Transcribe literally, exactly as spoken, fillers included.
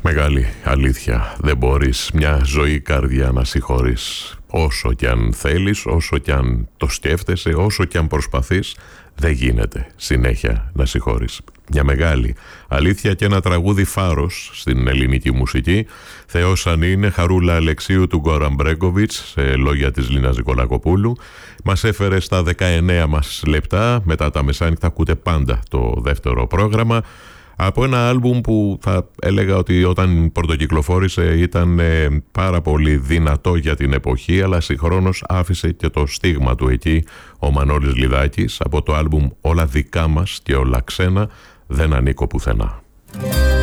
Μεγάλη αλήθεια. Δεν μπορείς μια ζωή καρδιά να συγχωρείς. Όσο κι αν θέλεις, όσο κι αν το σκέφτεσαι, όσο κι αν προσπαθείς, δεν γίνεται συνέχεια να συγχωρείς. Μια μεγάλη αλήθεια και ένα τραγούδι φάρος στην ελληνική μουσική. Θεός αν είναι, Χαρούλα Αλεξίου του Γκόραν Μπρέγκοβιτς, σε λόγια της Λίνας Νικολακοπούλου. Μας έφερε στα δεκαεννέα μας λεπτά, μετά τα μεσάνυχτα ακούτε πάντα το δεύτερο πρόγραμμα, από ένα άλμπουμ που θα έλεγα ότι όταν πρωτοκυκλοφόρησε ήταν ε, πάρα πολύ δυνατό για την εποχή, αλλά συγχρόνως άφησε και το στίγμα του εκεί ο Μανώλης Λιδάκης από το άλμπουμ «Όλα δικά μας και όλα ξένα, δεν ανήκω πουθενά».